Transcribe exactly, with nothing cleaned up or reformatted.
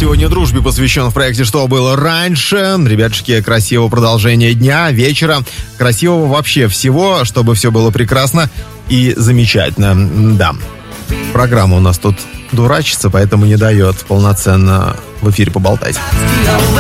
Сегодня дружбе посвящен в проекте «Что было раньше». Ребятушки, красивого продолжения дня, вечера. Красивого вообще всего, чтобы все было прекрасно и замечательно. Да. Программа у нас тут дурачится, поэтому не дает полноценно в эфире поболтать.